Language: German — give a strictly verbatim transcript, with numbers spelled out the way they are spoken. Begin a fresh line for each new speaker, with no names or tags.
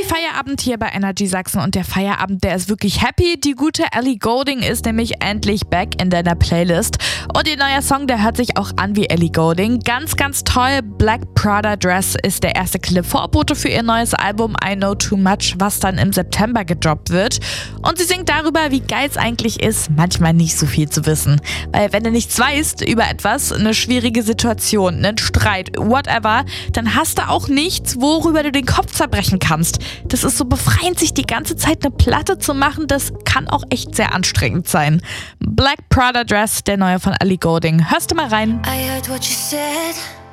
Feierabend hier bei Energy Sachsen und der Feierabend, der ist wirklich happy. Die gute Ellie Goulding ist nämlich endlich back in deiner Playlist und ihr neuer Song, der hört sich auch an wie Ellie Goulding. Ganz, ganz toll. Black Prada Dress ist der erste Clip-Vorbote für ihr neues Album I Know Too Much, was dann im September gedroppt wird. Und sie singt darüber, wie geil es eigentlich ist, manchmal nicht so viel zu wissen. Weil wenn du nichts weißt über etwas, eine schwierige Situation, einen Streit, whatever, dann hast du auch nichts, worüber du den Kopf zerbrechen kannst. Das ist so befreiend, sich die ganze Zeit eine Platte zu machen. Das kann auch echt sehr anstrengend sein. Black Prada Dress, der neue von Ellie Goulding. Hörst du mal rein?
I heard what you said.